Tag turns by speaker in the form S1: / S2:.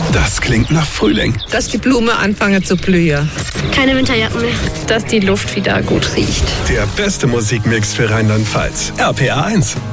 S1: Das klingt nach Frühling.
S2: Dass die Blume anfangen zu blühen.
S3: Keine Winterjacken mehr.
S4: Dass die Luft wieder gut riecht.
S1: Der beste Musikmix für Rheinland-Pfalz. RPA 1.